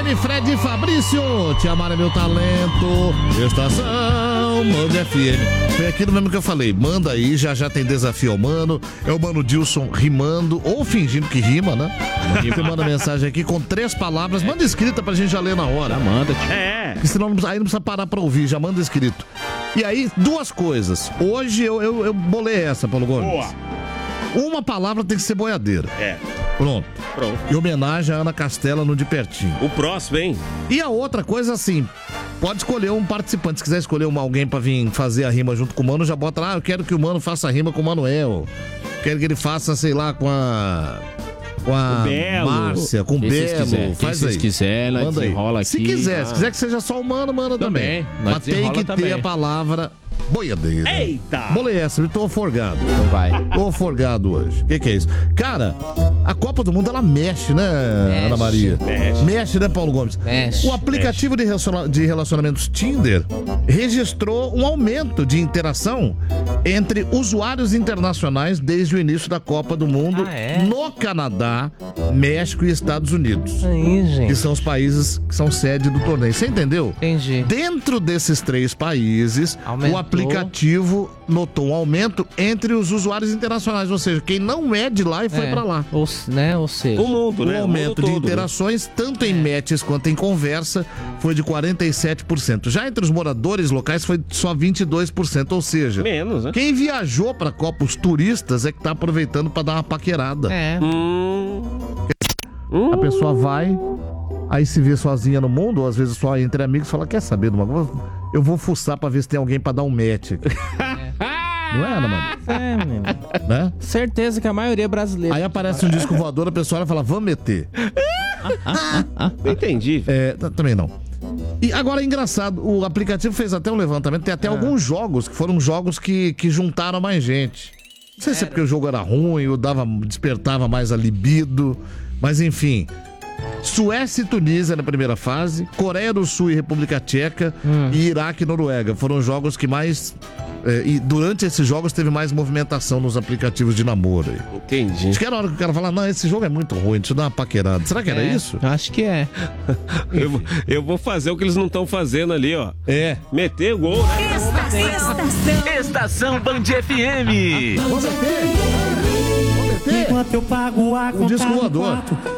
FM, Fred e Fabrício. Te amar é meu talento. Estação Band FM. Foi aquilo mesmo que eu falei. Manda aí, já tem desafio ao mano. É o Mano Dilson rimando ou fingindo que rima, né? Você manda mensagem aqui com 3 palavras. Manda escrita pra gente já ler na hora. Já manda, tio. Porque senão aí não precisa parar pra ouvir. Já manda escrito. E aí, 2 coisas. Hoje eu bolei essa, Paulo Gomes. Boa. Uma palavra tem que ser boiadeira. Pronto. Em homenagem a Ana Castela no De Pertinho. O próximo, hein? E a outra coisa, assim, pode escolher um participante. Se quiser escolher alguém pra vir fazer a rima junto com o Mano, já bota lá, eu quero que o Mano faça a rima com o Manuel. Quero que ele faça, sei lá, com a Belo. Márcia, com o Belo. Faz aí. Se quiser, nós Manda aí. desenrola aqui. Se quiser que seja só o Mano também. Nós Mas tem desenrola que também. ter a palavra boiadeira. Eita! Bolei essa, eu tô forgado. Então vai. Tô forgado hoje. O que é isso? Cara, a Copa do Mundo, ela mexe, né, Ana Maria? Mexe, né, Paulo Gomes? Mexe. O aplicativo de relacionamentos Tinder registrou um aumento de interação entre usuários internacionais desde o início da Copa do Mundo no Canadá, México e Estados Unidos. Aí, gente. Que são os países que são sede do torneio. Você entendeu? Entendi. Dentro desses 3 países, Aumentou. o aplicativo notou um aumento entre os usuários internacionais, ou seja, quem não é de lá e foi pra lá. Ou seja, O mundo, O né? aumento O de mundo todo, interações, tanto em matches quanto em conversa, foi de 47%. Já entre os moradores locais foi só 22%, ou seja, Menos, né? quem viajou pra Copa, os turistas, é que tá aproveitando pra dar uma paquerada. A pessoa vai, aí se vê sozinha no mundo, ou às vezes só entre amigos, fala, quer saber de uma coisa? Eu vou fuçar pra ver se tem alguém pra dar um match aqui. Não é, Ana Maria? menino. Né? Certeza que a maioria é brasileira. Aí aparece um disco voador, a pessoa vai falar, vamos meter. Não entendi. Também não. E agora é engraçado, o aplicativo fez até um levantamento, tem até alguns jogos que foram jogos que juntaram mais gente. Não sei se é porque o jogo era ruim ou despertava mais a libido, mas enfim. Suécia e Tunísia na primeira fase, Coreia do Sul e República Tcheca e Iraque e Noruega. Foram jogos que mais... e durante esses jogos teve mais movimentação nos aplicativos de namoro. Aí. Entendi. Acho que era a hora que o cara falar, não, esse jogo é muito ruim, deixa eu dar uma paquerada. Será que era isso? Acho que é. Eu vou fazer o que eles não estão fazendo ali, ó. Meter gol, né? Estação Band FM. Vamos meter? Enquanto eu pago a Um disco voador.